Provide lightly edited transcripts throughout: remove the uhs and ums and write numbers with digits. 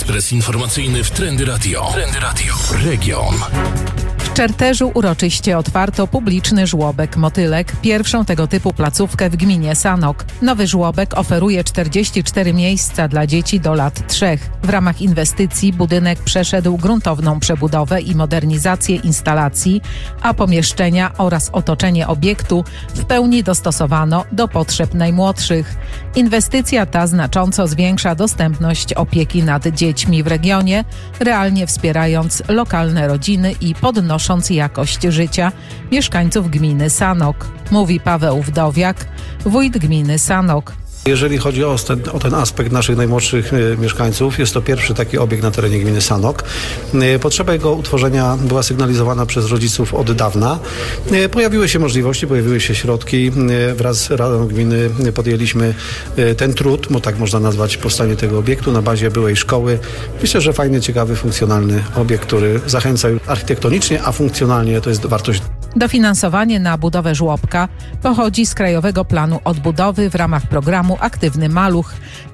Ekspres informacyjny w Trendy Radio. Region. W Czerterzu uroczyście otwarto publiczny żłobek Motylek, pierwszą tego typu placówkę w gminie Sanok. Nowy żłobek oferuje 44 miejsca dla dzieci do lat 3. W ramach inwestycji budynek przeszedł gruntowną przebudowę i modernizację instalacji, a pomieszczenia oraz otoczenie obiektu w pełni dostosowano do potrzeb najmłodszych. Inwestycja ta znacząco zwiększa dostępność opieki nad dziećmi w regionie, realnie wspierając lokalne rodziny i podnosząc jakość życia mieszkańców gminy Sanok, mówi Paweł Wdowiak, wójt gminy Sanok. Jeżeli chodzi o ten aspekt naszych najmłodszych mieszkańców, jest to pierwszy taki obiekt na terenie gminy Sanok. Potrzeba jego utworzenia była sygnalizowana przez rodziców od dawna. Pojawiły się możliwości, pojawiły się środki. Wraz z Radą Gminy podjęliśmy ten trud, bo tak można nazwać powstanie tego obiektu na bazie byłej szkoły. Myślę, że fajny, ciekawy, funkcjonalny obiekt, który zachęca architektonicznie, a funkcjonalnie to jest wartość. Dofinansowanie na budowę żłobka pochodzi z Krajowego Planu Odbudowy w ramach programu Aktywny Maluch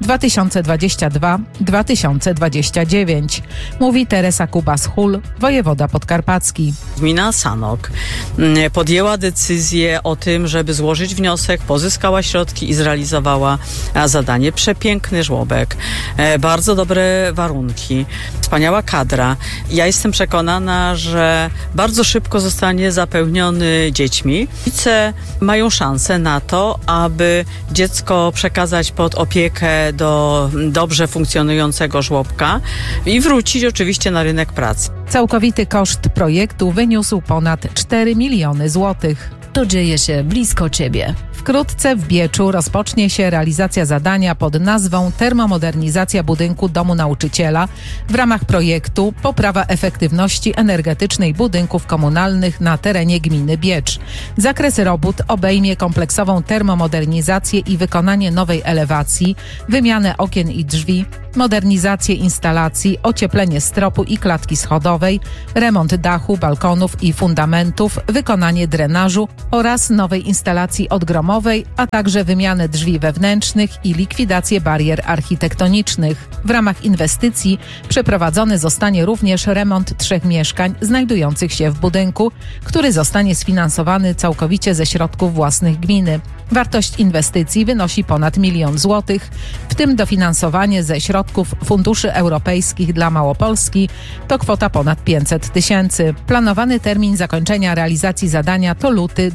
2022-2029, mówi Teresa Kubas-Hul, wojewoda podkarpacki. Gmina Sanok podjęła decyzję o tym, żeby złożyć wniosek, pozyskała środki i zrealizowała zadanie. Przepiękny żłobek, bardzo dobre warunki, wspaniała kadra. Ja jestem przekonana, że bardzo szybko zostanie zapełniony dziećmi. Rodzice mają szansę na to, aby dziecko przekazać pod opiekę do dobrze funkcjonującego żłobka i wrócić oczywiście na rynek pracy. Całkowity koszt projektu wyniósł ponad 4 miliony złotych. To dzieje się blisko Ciebie. Wkrótce w Bieczu rozpocznie się realizacja zadania pod nazwą Termomodernizacja budynku Domu Nauczyciela w ramach projektu Poprawa efektywności energetycznej budynków komunalnych na terenie gminy Biecz. Zakres robót obejmie kompleksową termomodernizację i wykonanie nowej elewacji, wymianę okien i drzwi, modernizację instalacji, ocieplenie stropu i klatki schodowej, remont dachu, balkonów i fundamentów, wykonanie drenażu oraz nowej instalacji odgromowej, a także wymianę drzwi wewnętrznych i likwidację barier architektonicznych. W ramach inwestycji przeprowadzony zostanie również remont 3 mieszkań znajdujących się w budynku, który zostanie sfinansowany całkowicie ze środków własnych gminy. Wartość inwestycji wynosi ponad 1 000 000 złotych, w tym dofinansowanie ze środków funduszy europejskich dla Małopolski to kwota ponad 500 000. Planowany termin zakończenia realizacji zadania to luty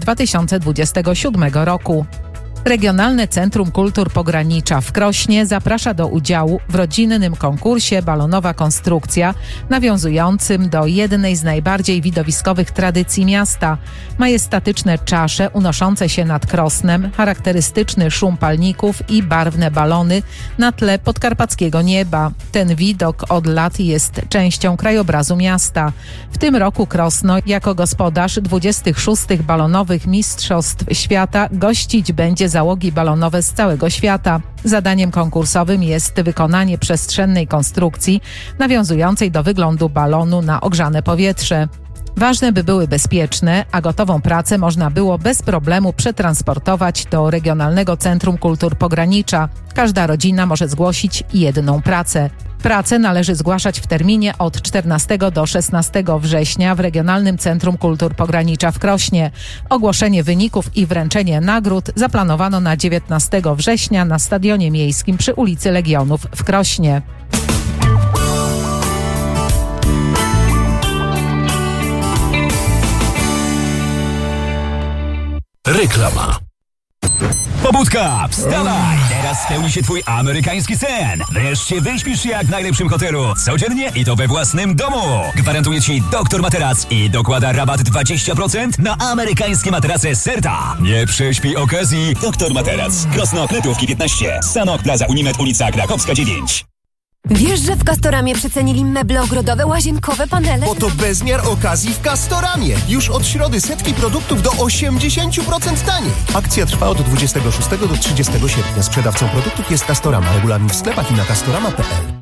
2027 roku. Regionalne Centrum Kultur Pogranicza w Krośnie zaprasza do udziału w rodzinnym konkursie Balonowa Konstrukcja, nawiązującym do jednej z najbardziej widowiskowych tradycji miasta. Majestatyczne czasze unoszące się nad Krosnem, charakterystyczny szum palników i barwne balony na tle podkarpackiego nieba. Ten widok od lat jest częścią krajobrazu miasta. W tym roku Krosno jako gospodarz 26. balonowych Mistrzostw Świata gościć będzie załogi balonowe z całego świata. Zadaniem konkursowym jest wykonanie przestrzennej konstrukcji nawiązującej do wyglądu balonu na ogrzane powietrze. Ważne, by były bezpieczne, a gotową pracę można było bez problemu przetransportować do Regionalnego Centrum Kultur Pogranicza. Każda rodzina może zgłosić jedną pracę. Pracę należy zgłaszać w terminie od 14 do 16 września w Regionalnym Centrum Kultur Pogranicza w Krośnie. Ogłoszenie wyników i wręczenie nagród zaplanowano na 19 września na Stadionie Miejskim przy ulicy Legionów w Krośnie. Reklama. Pobudka, wstawaj! Teraz spełni się twój amerykański sen. Wreszcie wyśpisz się jak w najlepszym hotelu. Codziennie i to we własnym domu. Gwarantuje ci Dr Materac i dokłada rabat 20% na amerykańskie materace Serta. Nie prześpij okazji. Dr Materac. Krosno, Kletówki 15. Sanok, Plaza Unimed, ulica Krakowska 9. Wiesz, że w Castoramie przecenili meble ogrodowe, łazienkowe, panele? Bo to bezmiar okazji w Castoramie. Już od środy setki produktów do 80% taniej. Akcja trwa od 26 do 30 sierpnia. Sprzedawcą produktów jest Castorama. Regulamin w sklepach i na castorama.pl.